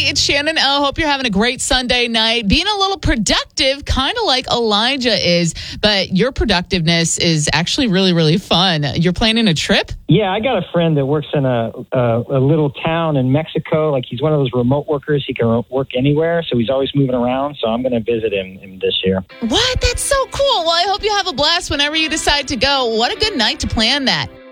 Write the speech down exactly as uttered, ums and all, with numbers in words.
it's Shannon O. Hope you're having a great Sunday night. Being a little productive, kind of like Elijah is, but your productiveness is actually really, really fun. You're planning a trip? Yeah, I got a friend that works in a, a, a little town in Mexico. Like, he's one of those remote workers. He can work anywhere, so he's always moving around. So I'm going to visit him, him this year. What? That's so cool. Well, I hope you have a blast whenever you decide to go. What a good night to plan that.